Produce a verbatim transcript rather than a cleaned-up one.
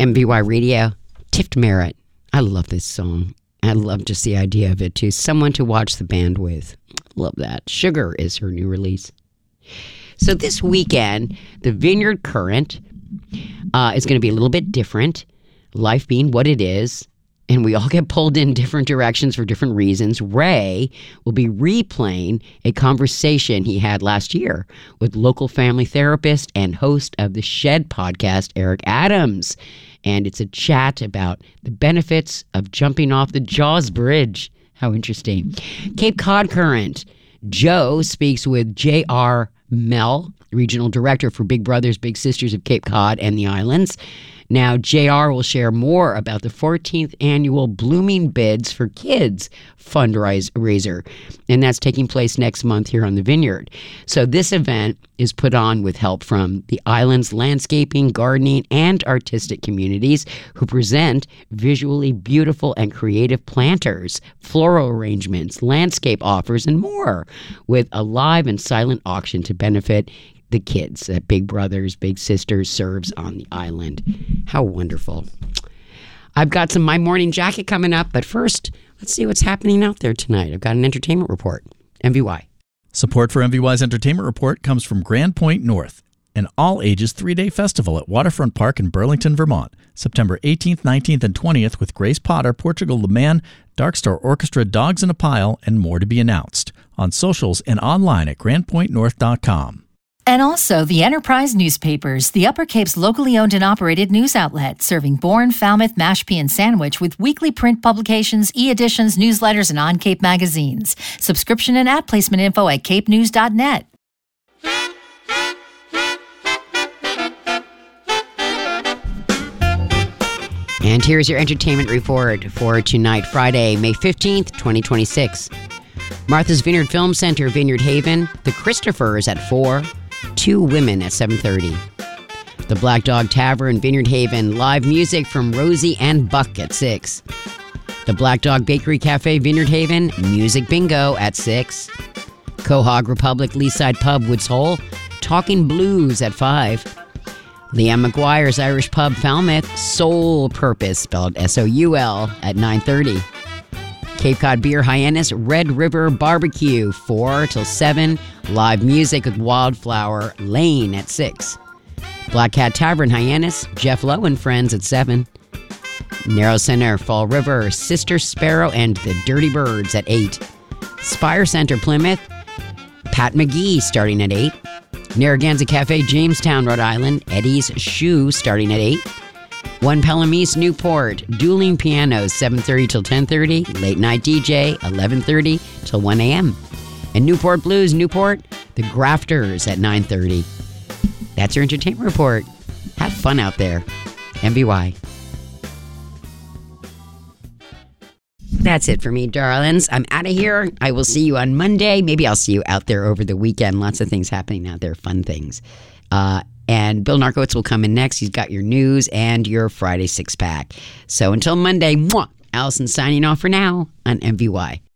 M V Y Radio, Tift Merritt. I love this song. I love just the idea of it, too. Someone to watch the band with. Love that. Sugar is her new release. So this weekend, the Vineyard Current uh, is going to be a little bit different. Life being what it is. And we all get pulled in different directions for different reasons. Ray will be replaying a conversation he had last year with local family therapist and host of the Shed podcast, Eric Adams. And it's a chat about the benefits of jumping off the Jaws Bridge. How interesting. Cape Cod Current. Joe speaks with J R Mell, Regional Director for Big Brothers Big Sisters of Cape Cod and the Islands. Now, J R will share more about the fourteenth annual Blooming Bids for Kids fundraiser, and that's taking place next month here on the Vineyard. So this event is put on with help from the island's landscaping, gardening, and artistic communities who present visually beautiful and creative planters, floral arrangements, landscape offers, and more, with a live and silent auction to benefit the kids that Big Brothers Big Sisters serves on the island. How wonderful. I've got some My Morning Jacket coming up, but first, let's see what's happening out there tonight. I've got an entertainment report. M V Y. Support for M V Y's entertainment report comes from Grand Point North, an all-ages three-day festival at Waterfront Park in Burlington, Vermont, September eighteenth, nineteenth, and twentieth with Grace Potter, Portugal the Man, Dark Star Orchestra, Dogs in a Pile, and more to be announced. On socials and online at grand point north dot com. And also the Enterprise Newspapers, the Upper Cape's locally owned and operated news outlet, serving Bourne, Falmouth, Mashpee, and Sandwich with weekly print publications, e-editions, newsletters, and on-Cape magazines. Subscription and ad placement info at cape news dot net. And here's your entertainment report for tonight, Friday, May fifteenth, twenty twenty-six. Martha's Vineyard Film Center, Vineyard Haven. The Christophers at four. Two Women at seven thirty. The Black Dog Tavern, Vineyard Haven. Live music from Rosie and Buck at six. The Black Dog Bakery Cafe, Vineyard Haven. Music Bingo at six. Quahog Republic Leaside Pub, Woods Hole. Talking Blues at five. Liam McGuire's Irish Pub, Falmouth. Soul Purpose, spelled S O U L, at nine thirty. Cape Cod Beer Hyannis Red River Barbecue, four till seven. Live music with Wildflower Lane at six. Black Cat Tavern Hyannis, Jeff Lowe and Friends at seven. Narrow Center Fall River, Sister Sparrow and the Dirty Birds at eight. Spire Center Plymouth, Pat McGee starting at eight. Narragansett Cafe Jamestown, Rhode Island, Eddie's Shoe starting at eight. One Pelham East Newport, Dueling Pianos, seven thirty till ten thirty. Late Night D J, eleven thirty till one a.m. And Newport Blues, Newport, The Grafters at nine thirty. That's your entertainment report. Have fun out there. M V Y. That's it for me, darlings. I'm out of here. I will see you on Monday. Maybe I'll see you out there over the weekend. Lots of things happening out there, fun things. Uh, and Bill Narkowitz will come in next. He's got your news and your Friday six-pack. So until Monday, mwah, Allison signing off for now on M V Y.